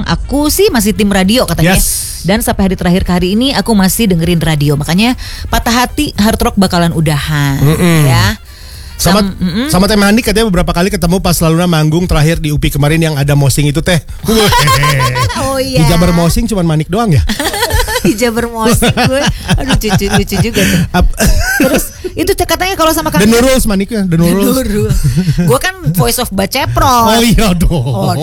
aku sih masih tim radio katanya. Yes. Dan sampai hari terakhir ke hari ini aku masih dengerin radio. Makanya patah hati hard rock bakalan udahan. Ya. Sama Teh Mani katanya beberapa kali ketemu pas Laluna manggung terakhir di UPI kemarin yang ada mosing itu Teh. Oh iya. Di Jabar mosing cuma Manik doang ya. Di Jabar mosing gue. Aduh lucu juga tuh. Terus itu katanya kalau sama Kang The Nurul Maniknya, The Nurul. Gue kan voice of Bacepro. Oh iya dong.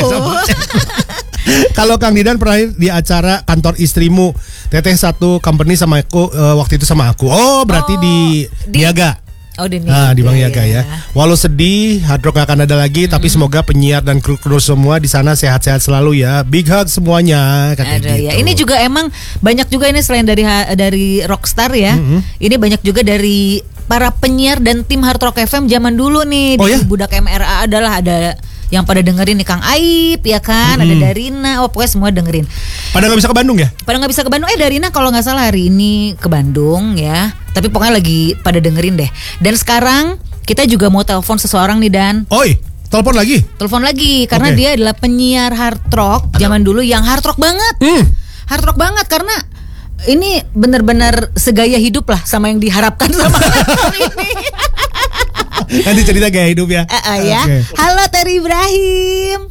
Kalau Kang Didan pernah di acara kantor istrimu, Teteh satu company sama aku waktu itu sama aku. Oh berarti di Niaga. Oh di Bang Yaga ya. Walau sedih, Hard Rock gak akan ada lagi, tapi semoga penyiar dan kru semua di sana sehat-sehat selalu ya. Big hug semuanya. Ada gitu. Ya. Ini juga emang banyak juga ini selain dari Rockstar ya. Ini banyak juga dari para penyiar dan tim Hard Rock FM zaman dulu nih. Oh, di ya? Budak MRA ada yang pada dengerin nih Kang Aib ya kan, ada Darina, pokoknya semua dengerin. Pada nggak bisa ke Bandung ya? Pada nggak bisa ke Bandung. Darina kalau nggak salah hari ini ke Bandung ya. Tapi pokoknya lagi pada dengerin deh. Dan sekarang kita juga mau telepon seseorang nih Dan. Oi, telepon lagi? Telepon lagi karena dia adalah penyiar hard rock zaman dulu yang hard rock banget. Hard rock banget karena ini benar-benar segaya hidup lah sama yang diharapkan sama ini. Nanti cerita gaya hidup ya. Ya. Okay. Halo Terry Ibrahim.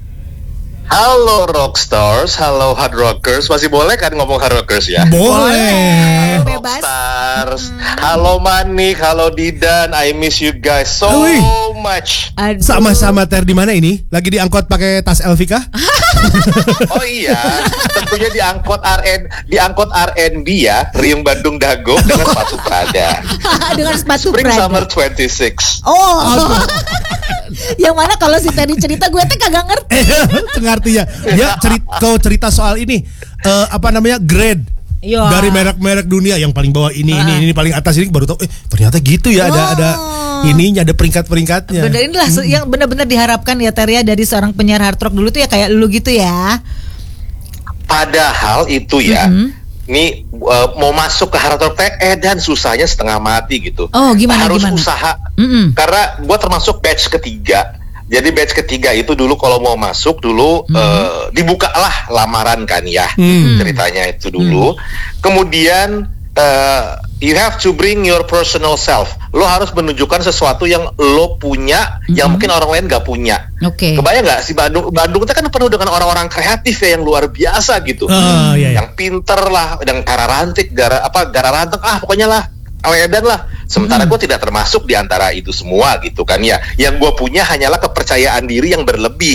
Halo Rockstars, halo Hard Rockers. Masih boleh kan ngomong Hard Rockers ya? Boleh. Bebas. Rockstars. Halo Manik, halo Didan. I miss you guys so much. Aduh. Sama-sama Ter, di mana ini? Lagi diangkut pakai tas Elvika? Oh iya, tentunya diangkut R&B ya, Riung Bandung Dago dengan sepatu Prada. Dengan sepatu Spring Prada. Summer 26. Oh. Yang mana kalau si Teddy cerita gue tuh kagak ngerti. Ngerti ya. Dia cerita soal ini grade. Yo. Dari merek-merek dunia yang paling bawah ini paling atas ini baru tahu ternyata gitu ya ada ininya, ada peringkat-peringkatnya. Bener, inilah yang benar-benar diharapkan ya Teria dari seorang penyiar hard rock dulu tuh ya kayak lu gitu ya. Padahal itu ya ini mau masuk ke hard rock dan susahnya setengah mati gitu. Oh gimana? Harus usaha. Karena gue termasuk batch ketiga. Jadi batch ketiga itu dulu kalau mau masuk dulu dibukalah lamaran kan ya, ceritanya itu dulu. Kemudian you have to bring your personal self. Lo harus menunjukkan sesuatu yang lo punya, yang mungkin orang lain gak punya. Oke. Kebayang nggak si Bandung itu kan penuh dengan orang-orang kreatif ya yang luar biasa gitu, iya. Yang pinter lah, yang gara ranteng, pokoknya lah. Awedan lah. Sementara gue tidak termasuk di antara itu semua gitu kan ya. Yang gue punya hanyalah kepercayaan diri yang berlebih.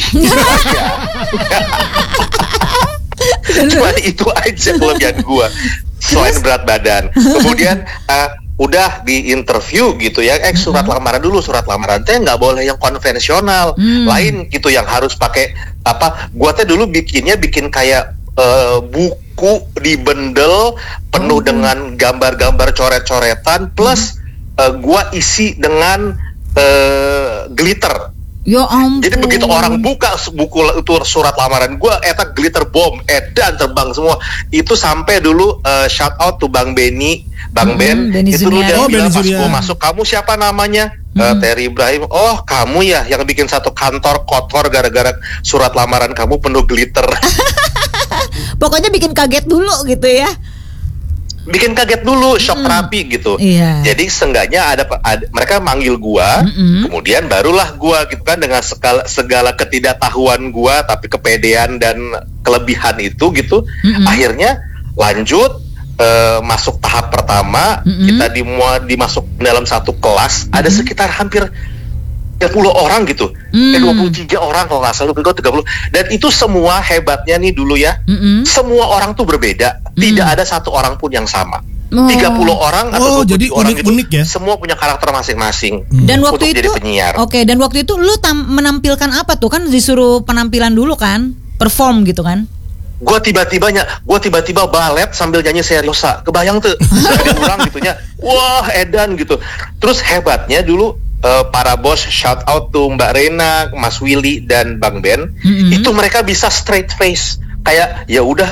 Cuma itu aja kelebihan gue. Selain berat badan. Kemudian udah di interview gitu ya. Surat lamaran dulu. Surat lamaran teh nggak boleh yang konvensional. Lain gitu yang harus pakai Gue teh dulu bikin kayak buku dibendel penuh dengan gambar-gambar coret-coretan plus gua isi dengan glitter. Ya ampun. Jadi begitu orang buka buku itu surat lamaran gua glitter bomb edan terbang semua. Itu sampai dulu shout out to Bang Benny, Bang Ben. Itu lu dia bilang pas gua masuk, kamu siapa namanya? Terry Ibrahim. Oh kamu ya yang bikin satu kantor kotor gara-gara surat lamaran kamu penuh glitter. Pokoknya bikin kaget dulu gitu ya. Bikin kaget dulu, shock terapi gitu. Iya. Jadi seenggaknya ada mereka manggil gua, kemudian barulah gua gitu kan dengan segala ketidaktahuan gua tapi kepedean dan kelebihan itu gitu. Akhirnya lanjut masuk tahap pertama, kita dimasuk dalam satu kelas, ada sekitar hampir 30 orang gitu, 23 orang kalau nggak salah, 30. Dan itu semua hebatnya nih dulu ya, semua orang tuh berbeda, tidak ada satu orang pun yang sama. 30 orang atau 20 jadi orang unik ya? Semua punya karakter masing-masing. Dan waktu itu jadi penyiar. Oke, dan waktu itu lu menampilkan apa tuh? Kan disuruh penampilan dulu kan, perform gitu kan? Gue tiba-tiba balet sambil nyanyi seriosa, kebayang tuh, orang gitunya, wah edan gitu. Terus hebatnya dulu para bos, shout out to Mbak Rena, Mas Willy dan Bang Ben, itu mereka bisa straight face, kayak ya udah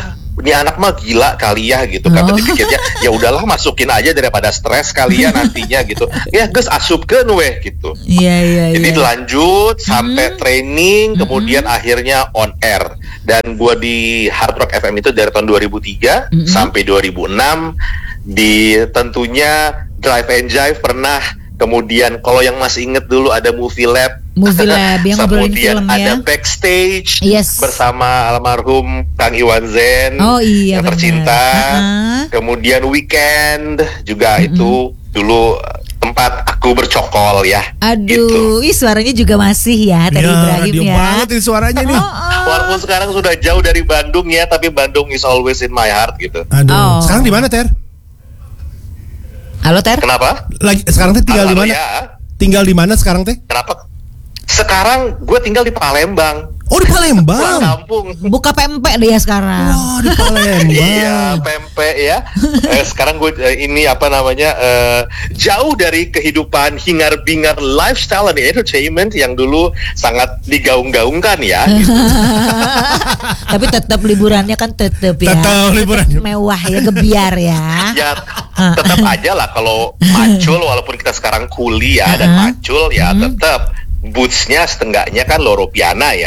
ini anak mah gila kali ya gitu kan. Tapi pikirnya ya udahlah masukin aja daripada stres kali ya nantinya gitu. Ya guys asupkeun weh gitu. Iya. Jadi lanjut sampai training, kemudian akhirnya on air. Dan gua di Hard Rock FM itu dari tahun 2003 sampai 2006. Di tentunya Drive and Jive pernah. Kemudian kalau yang masih inget dulu ada Movie Lab yang ngobrolin kemudian film ada ya. Backstage Yes. bersama almarhum Kang Iwan Zen Iya, yang tercinta. Kemudian Weekend juga itu dulu tempat aku bercokol ya. Aduh, ih suaranya juga masih ya Terry Ibrahim radio ya. banget ini suaranya nih. Walaupun sekarang sudah jauh dari Bandung ya, tapi Bandung is always in my heart gitu. Aduh, sekarang di mana Ter? Halo Ter. Kenapa? Lagi sekarang teh tinggal di Halo, mana? ya. Tinggal di mana sekarang teh? Kenapa? Sekarang gue tinggal di Palembang. Oh di Pulang Palembang. kampung. Buka pempek dia sekarang. Oh di Palembang. Iya, pempek ya. Sekarang gue ini apa namanya jauh dari kehidupan hingar-bingar lifestyle and entertainment yang dulu sangat digaung-gaungkan ya. Gitu. Tapi tetap liburannya kan tetap ya. Tetap liburannya. Mewah ya, gebiar ya. Ya tetap aja lah kalau macul walaupun kita sekarang kuliah dan macul ya tetap bootsnya setengahnya kan Loro Piana ya.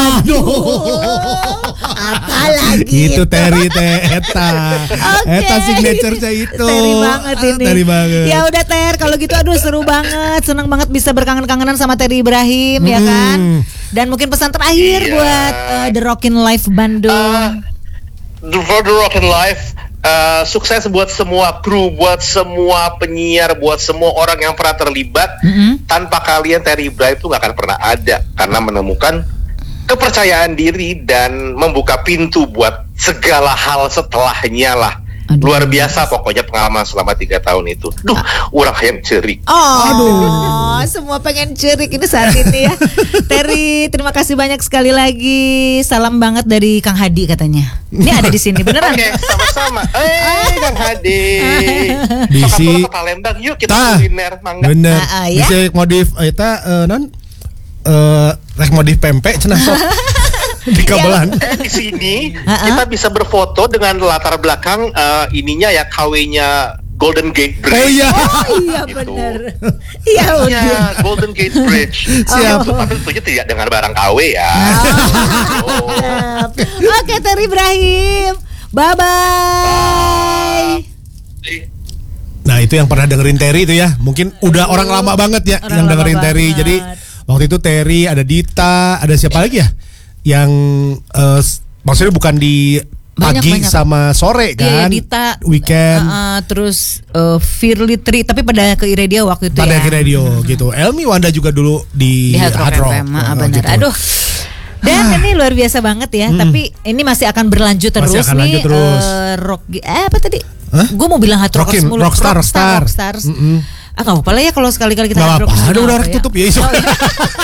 Apalagi Itu Terry teh eta. Eta signature-nya itu. Terry banget ini. Terry banget. Ya udah Ter, kalau gitu aduh seru banget. Senang banget bisa berkangen-kangenan sama Terry Ibrahim ya kan. Dan mungkin pesan terakhir buat The Rockin' Life Bandung. For the Rock and Life, sukses buat semua kru, buat semua penyiar, buat semua orang yang pernah terlibat. Tanpa kalian Terry Ibrahim itu nggak akan pernah ada, karena menemukan kepercayaan diri dan membuka pintu buat segala hal setelahnya lah. Luar biasa pokoknya pengalaman selama 3 tahun itu. Duh, orang yang cerik. Aduh, semua pengen cerik ini saat ini ya. Terry, terima kasih banyak sekali lagi. Salam banget dari Kang Hadi katanya. Ini ada di sini beneran. Oke, sama-sama. Kang Hadi. Bisi. Ke Palembang, yuk kita kuliner mangga. Bener. Ya? Bisa modif eta non rek modif pempek cenah sok. Di kabelan. Di sini kita bisa berfoto dengan latar belakang ininya ya KW-nya Golden Gate Bridge. Oh iya. Oh iya Gitu. benar. Iya udah. Ya, Golden Gate Bridge. Siap. Tapi tentunya tidak dengan barang KW ya. Oke Terry Ibrahim. Bye bye. Nah itu yang pernah dengerin Terry itu ya. Mungkin udah orang lama banget ya Orang yang lama dengerin Terry. banget. Jadi waktu itu Terry, ada Dita, ada siapa lagi ya? Yang maksudnya bukan di pagi Banyak. sama sore Iya, kan? Dita, Weekend. terus Firly Tri, tapi pada ke radio waktu itu Pada ya. ke radio gitu. Elmi Wanda juga dulu di Hard Rock FM, benar. gitu. Aduh. Dan ini luar biasa banget ya, tapi ini masih akan berlanjut terus Masih akan nih. lanjut terus. Apa tadi? Gue mau bilang Hard Rockers mulu. Rockstar. Rockstars. Nggak apa-apa lah ya kalau sekali-kali kita Nggak Hard Rockers. apa-apa, udah Apa ya? tutup ya. Oh, iya.